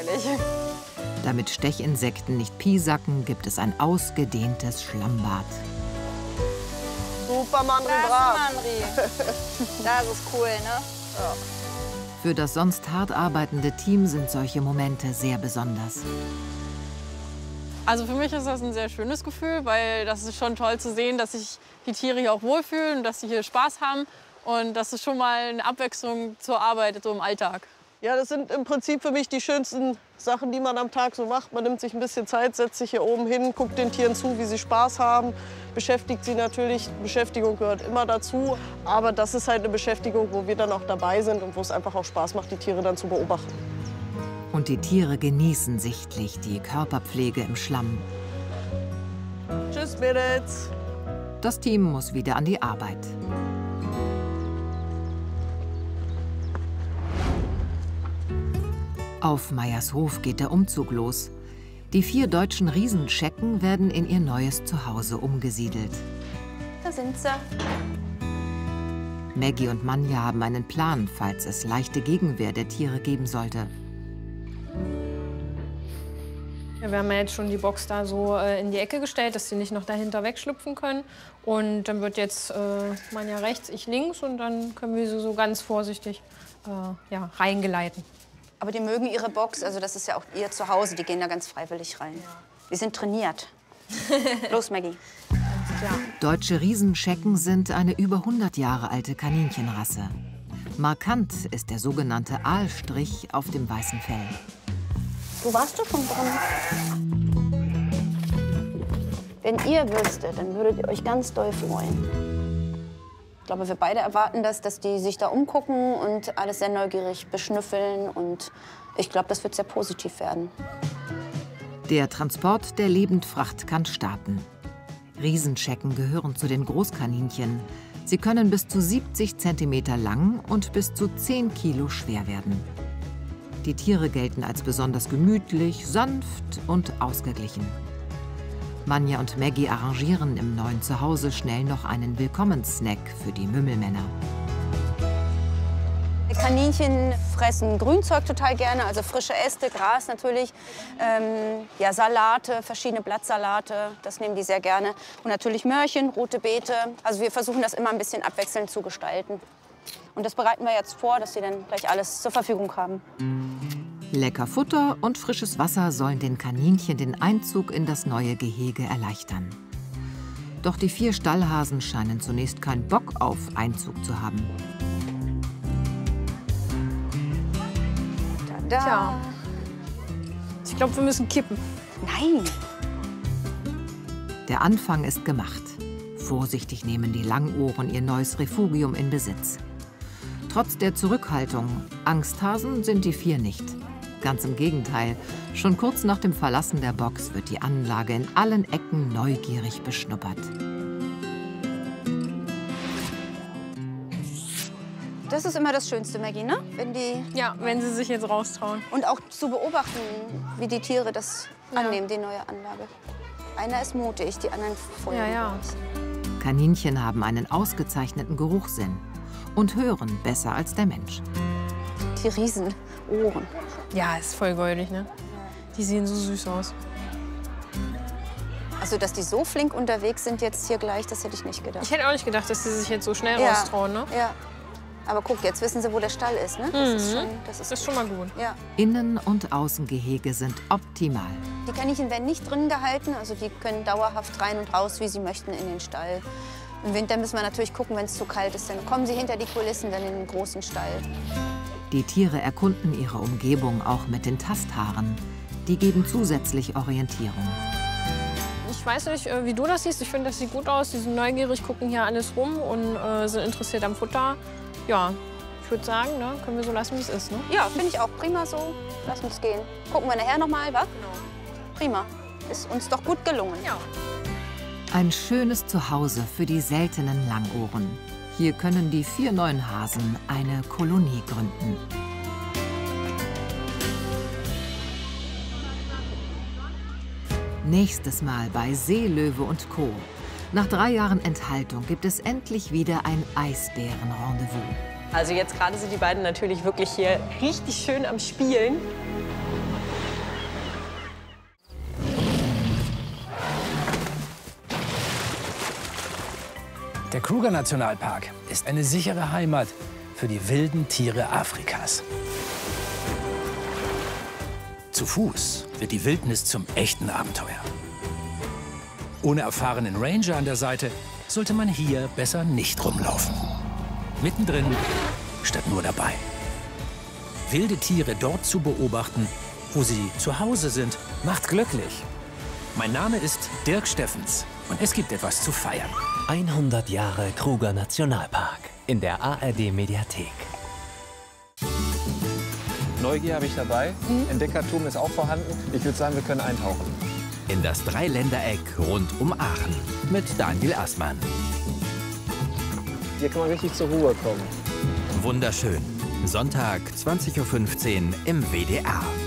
Damit Stechinsekten nicht piesacken, gibt es ein ausgedehntes Schlammbad. Super, Manri, brav. Das ist cool, ne? Ja. Für das sonst hart arbeitende Team sind solche Momente sehr besonders. Also für mich ist das ein sehr schönes Gefühl, weil das ist schon toll zu sehen, dass sich die Tiere hier auch wohlfühlen und dass sie hier Spaß haben. Und das ist schon mal eine Abwechslung zur Arbeit, so im Alltag. Ja, das sind im Prinzip für mich die schönsten Sachen, die man am Tag so macht. Man nimmt sich ein bisschen Zeit, setzt sich hier oben hin, guckt den Tieren zu, wie sie Spaß haben, beschäftigt sie natürlich. Beschäftigung gehört immer dazu. Aber das ist halt eine Beschäftigung, wo wir dann auch dabei sind und wo es einfach auch Spaß macht, die Tiere dann zu beobachten. Und die Tiere genießen sichtlich die Körperpflege im Schlamm. Tschüss, Mädels. Das Team muss wieder an die Arbeit. Auf Meiershof geht der Umzug los. Die 4 deutschen Riesenschecken werden in ihr neues Zuhause umgesiedelt. Da sind sie. Maggie und Manja haben einen Plan, falls es leichte Gegenwehr der Tiere geben sollte. Ja, wir haben ja jetzt schon die Box da so in die Ecke gestellt, dass sie nicht noch dahinter wegschlüpfen können. Und dann wird jetzt Manja rechts, ich links und dann können wir sie so ganz vorsichtig ja, reingeleiten. Aber die mögen ihre Box, also das ist ja auch ihr Zuhause, die gehen da ganz freiwillig rein. Wir sind trainiert. Los, Maggie. Ja. Deutsche Riesenschecken sind eine über 100 Jahre alte Kaninchenrasse. Markant ist der sogenannte Aalstrich auf dem weißen Fell. Wo warst du schon drin? Wenn ihr wüsstet, dann würdet ihr euch ganz doll freuen. Ich glaube, wir beide erwarten das, dass die sich da umgucken und alles sehr neugierig beschnüffeln. Und ich glaube, das wird sehr positiv werden. Der Transport der Lebendfracht kann starten. Riesenschecken gehören zu den Großkaninchen. Sie können bis zu 70 cm lang und bis zu 10 Kilo schwer werden. Die Tiere gelten als besonders gemütlich, sanft und ausgeglichen. Manja und Maggie arrangieren im neuen Zuhause schnell noch einen Willkommenssnack für die Mümmelmänner. Kaninchen fressen Grünzeug total gerne, also frische Äste, Gras natürlich, ja, Salate, verschiedene Blattsalate, das nehmen die sehr gerne. Und natürlich Möhrchen, rote Beete. Also wir versuchen das immer ein bisschen abwechselnd zu gestalten. Und das bereiten wir jetzt vor, dass sie dann gleich alles zur Verfügung haben. Lecker Futter und frisches Wasser sollen den Kaninchen den Einzug in das neue Gehege erleichtern. Doch die 4 Stallhasen scheinen zunächst keinen Bock auf Einzug zu haben. Tada! Tja. Ich glaube, wir müssen kippen. Nein! Der Anfang ist gemacht. Vorsichtig nehmen die Langohren ihr neues Refugium in Besitz. Trotz der Zurückhaltung, Angsthasen sind die 4 nicht. Ganz im Gegenteil, schon kurz nach dem Verlassen der Box wird die Anlage in allen Ecken neugierig beschnuppert. Das ist immer das Schönste, Maggie, ne? Wenn die Ja, wenn sie sich jetzt raustrauen. und auch zu beobachten, wie die Tiere das annehmen, die neue Anlage. Einer ist mutig, die anderen folgen. Ja, ja. uns. Kaninchen haben einen ausgezeichneten Geruchssinn und hören besser als der Mensch. Die Riesenohren. Ja, ist voll goldig, ne? Die sehen so süß aus. Also, dass die so flink unterwegs sind jetzt hier gleich, das hätte ich nicht gedacht. Ich hätte auch nicht gedacht, dass sie sich jetzt so schnell raustrauen, ne? Ja. Aber guck, jetzt wissen sie, wo der Stall ist, ne? Das ist schon mal gut. Ja. Innen- und Außengehege sind optimal. Die Kaninchen werden nicht drin gehalten, also die können dauerhaft rein und raus, wie sie möchten, in den Stall. Im Winter müssen wir natürlich gucken, wenn es zu kalt ist, dann kommen sie hinter die Kulissen, dann in den großen Stall. Die Tiere erkunden ihre Umgebung auch mit den Tasthaaren. Die geben zusätzlich Orientierung. Ich weiß nicht, wie du das siehst. Ich finde, das sieht gut aus. Die sind neugierig, gucken hier alles rum und sind interessiert am Futter. Ja, ich würde sagen, ne, können wir so lassen, wie es ist. Ne? Ja, finde ich auch prima so. Lass uns gehen. Gucken wir nachher noch mal, wa? Genau. Prima. Ist uns doch gut gelungen. Ja. Ein schönes Zuhause für die seltenen Langohren. Hier können die 4 neuen Hasen eine Kolonie gründen. Nächstes Mal bei Seelöwe und Co. Nach 3 Jahren Enthaltung gibt es endlich wieder ein Eisbären-Rendezvous. Also jetzt gerade sind die beiden natürlich wirklich hier richtig schön am Spielen. Der Kruger-Nationalpark ist eine sichere Heimat für die wilden Tiere Afrikas. Zu Fuß wird die Wildnis zum echten Abenteuer. Ohne erfahrenen Ranger an der Seite sollte man hier besser nicht rumlaufen. Mittendrin statt nur dabei. Wilde Tiere dort zu beobachten, wo sie zu Hause sind, macht glücklich. Mein Name ist Dirk Steffens und es gibt etwas zu feiern. 100 Jahre Kruger Nationalpark in der ARD Mediathek. Neugier habe ich dabei, Entdeckertum ist auch vorhanden. Ich würde sagen, wir können eintauchen. In das Dreiländereck rund um Aachen mit Daniel Aßmann. Hier kann man richtig zur Ruhe kommen. Wunderschön. Sonntag 20:15 Uhr im WDR.